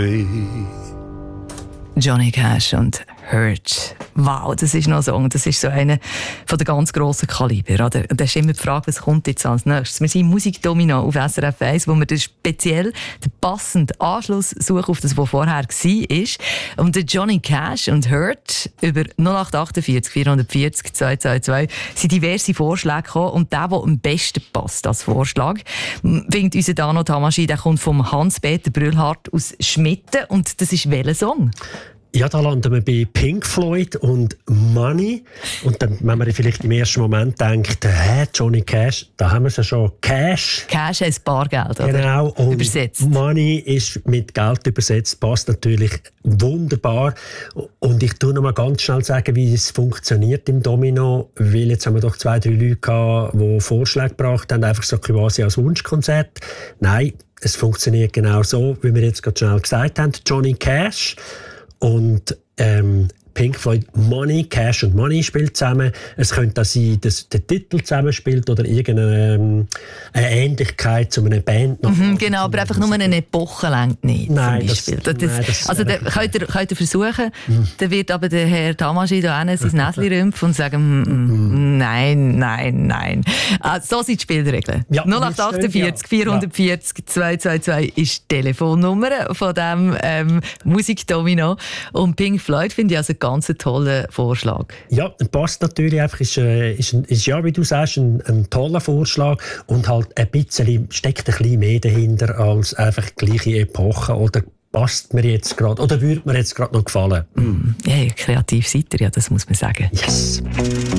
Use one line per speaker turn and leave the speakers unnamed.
Johnny Cash und Hurt. Wow, das ist noch ein Song. Das ist so einer von den ganz grossen Kaliber. Oder? Und da ist immer die Frage, was kommt jetzt als nächstes? Wir sind im Musikdomino auf SRF 1, wo wir speziell den passenden Anschluss suchen auf das, was vorher war. Und der Johnny Cash und Hurt über 0848 440 222 sind diverse Vorschläge gekommen. Und der am besten passt als Vorschlag, findet unser Dano Tamaschi, der kommt vom Hans-Peter Brühlhardt aus Schmitten. Und das ist welcher Song?
Ja, da landen wir bei Pink Floyd und Money. Und dann, wenn man vielleicht im ersten Moment denkt, Johnny Cash, da haben wir es ja schon. Cash
heisst Bargeld, oder?
Genau. Und
übersetzt.
Money ist mit Geld übersetzt, passt natürlich wunderbar. Und ich tue noch mal ganz schnell sagen, wie es funktioniert im Domino. Weil jetzt haben wir doch 2, 3 Leute gehabt, die Vorschläge gebracht haben, einfach so quasi als Wunschkonzert. Nein, es funktioniert genau so, wie wir jetzt gerade schnell gesagt haben. Johnny Cash und Pink Floyd Money, Cash und Money spielt zusammen. Es könnte auch sein, dass der Titel zusammenspielt oder irgendeine Ähnlichkeit zu einer Band.
Genau, aber einfach nur eine Epoche längt nicht.
Nein,
könnt ihr versuchen. Dann wird aber der Herr Tamaschi da sein Näschen rümpfen und sagen, nein. So sind die Spielregeln. Ja, 0848 440 222 ist die Telefonnummer von diesem Musikdomino. Und Pink Floyd finde ich also ganz toller Vorschlag.
Ja, passt natürlich einfach. Ist ja, wie du sagst, ein toller Vorschlag und halt steckt ein bisschen mehr dahinter als einfach die gleiche Epoche oder passt mir jetzt gerade oder würde mir jetzt gerade noch gefallen.
Ja, kreativ seid ihr, ja, das muss man sagen.
Yes.